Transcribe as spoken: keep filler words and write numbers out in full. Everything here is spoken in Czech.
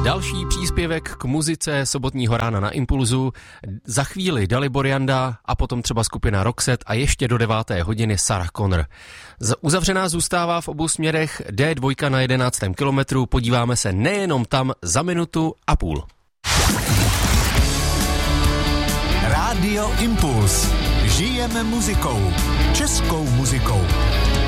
Další příspěvek k muzice sobotního rána na Impulzu. Za chvíli Dalibor Janda a potom třeba skupina Roxette a ještě do deváté hodiny Sarah Connor. Uzavřená zůstává v obou směrech dé dva na jedenáctém kilometru. Podíváme se nejenom tam za minutu a půl. Rádio Impuls. Žijeme muzikou. Českou muzikou.